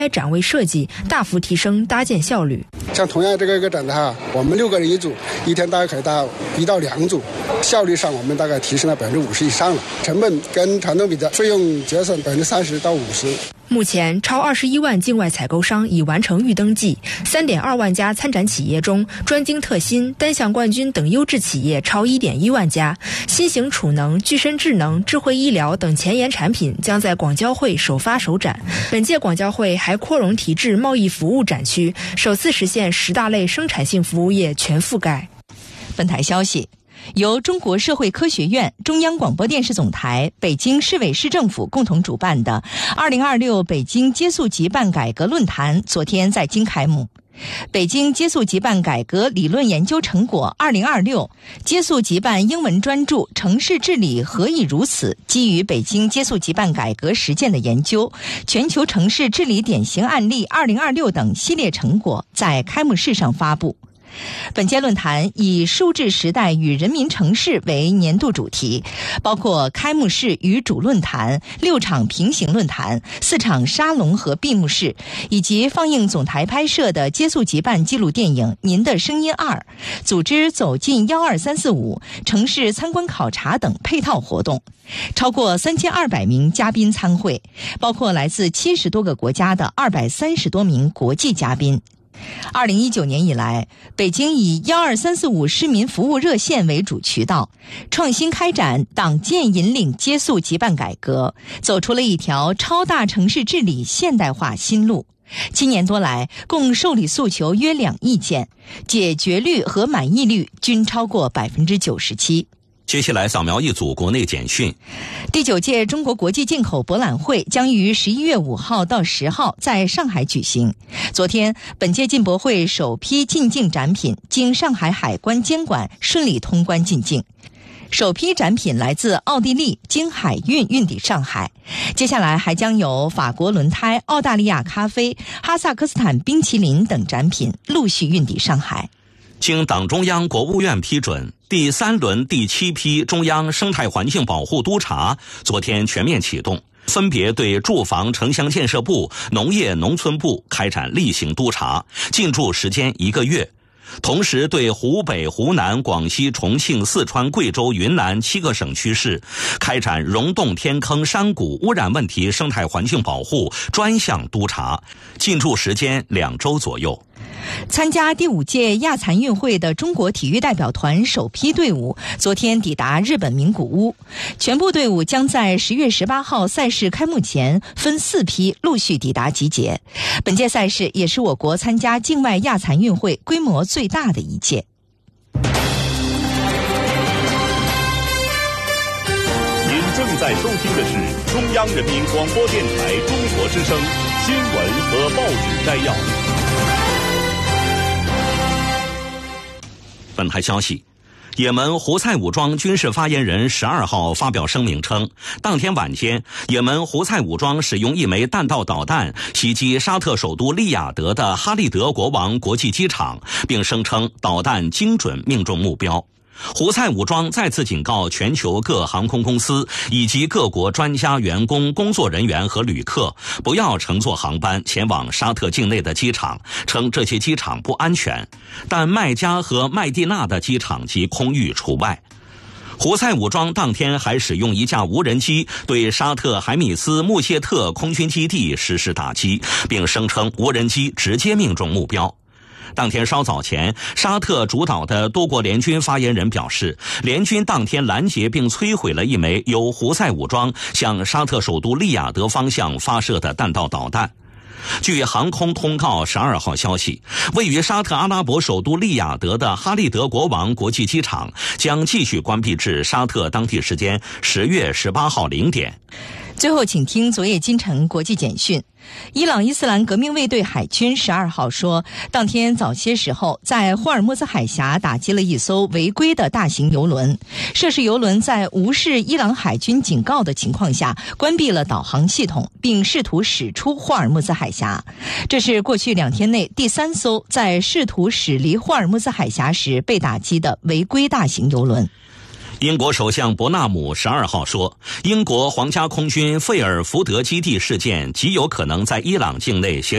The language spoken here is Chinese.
该展位设计大幅提升搭建效率。 像同样这个一个展的哈，我们6个人一组，一天大概可以搭1到2组，效率上我们大概提升了50%以上了，成本跟传统比的费用节省30%到50%。 目前，超21万境外采购商已完成预登记，3.2万家参展企业中，专精特新、单项冠军等优质企业超1.1万家。新型储能、具身智能、智慧医疗等前沿产品将在广交会首发首展。本届广交会还扩容提质贸易服务展区，首次实现10大类生产性服务业全覆盖。 本台消息。由中国社会科学院、中央广播电视总台、北京市委市政府共同主办的2026北京接速急办改革论坛昨天在京开幕。北京接速急办改革理论研究成果2026接速急办英文专著城市治理何以如此，基于北京接速急办改革实践的研究，全球城市治理典型案例2026等系列成果在开幕式上发布。本届论坛以数字时代与人民城市为年度主题，包括开幕式与主论坛、6场平行论坛、4场沙龙和闭幕式，以及放映总台拍摄的接速急办纪录电影《您的声音2》，组织走进12345城市参观考察等配套活动。超过3200名嘉宾参会，包括来自70多个国家的230多名国际嘉宾。2019年以来，北京以12345市民服务热线为主渠道，创新开展党建引领接速急办改革，走出了一条超大城市治理现代化新路。7年多来，共受理诉求约2亿件，解决率和满意率均超过97%。 接下来扫描一组国内简讯。 第9届中国国际进口博览会将于11月5号到10号在上海举行。昨天，本届进博会首批进境展品经上海海关监管顺利通关进境。首批展品来自奥地利，经海运运抵上海。接下来还将有法国轮胎、澳大利亚咖啡、哈萨克斯坦冰淇淋等展品陆续运抵上海。 经党中央、国务院批准，第3轮第7批中央生态环境保护督查昨天全面启动，分别对住房城乡建设部、农业农村部开展例行督查，进驻时间1个月。同时对湖北、湖南、广西、重庆、四川、贵州、云南7个省区市开展溶洞、天坑、山谷污染问题生态环境保护专项督查，进驻时间2周左右。 参加第5届亚残运会的中国体育代表团首批队伍昨天抵达日本名古屋，全部队伍将在10月18号赛事开幕前分4批陆续抵达集结。本届赛事也是我国参加境外亚残运会规模最大的一届。 您正在收听的是中央人民广播电台中国之声新闻和报纸摘要。 本台消息，也门胡塞武装军事发言人12号发表声明称，当天晚间，也门胡塞武装使用1枚弹道导弹袭击沙特首都利雅得的哈利德国王国际机场，并声称导弹精准命中目标。胡塞武装再次警告全球各航空公司以及各国专家、员工、工作人员和旅客不要乘坐航班前往沙特境内的机场，称这些机场不安全，但麦加和麦地那的机场及空域除外。胡塞武装当天还使用1架无人机对沙特海米斯穆谢特空军基地实施打击，并声称无人机直接命中目标。当天稍早前，沙特主导的多国联军发言人表示，联军当天拦截并摧毁了1枚由胡塞武装向沙特首都利雅得方向发射的弹道导弹。据航空通告12号消息，位于沙特阿拉伯首都利雅得的哈利德国王国际机场将继续关闭至沙特当地时间10月18号0点。 最后请听昨夜今晨国际简讯。伊朗伊斯兰革命卫队海军12号说，当天早些时候在霍尔木兹海峡打击了一艘违规的大型油轮，涉事油轮在无视伊朗海军警告的情况下关闭了导航系统，并试图驶出霍尔木兹海峡。这是过去2天内第3艘在试图驶离霍尔木兹海峡时被打击的违规大型油轮。 英国首相伯纳姆12号说，英国皇家空军费尔福德基地事件极有可能在伊朗境内携